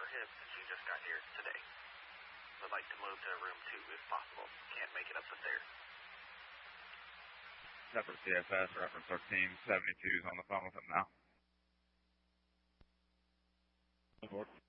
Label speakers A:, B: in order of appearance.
A: him since you just got here today. Would like to move to room 2 if possible. Can't make it up the stairs.
B: Separate CFS, reference 1372 is on the phone with him now.
C: Report.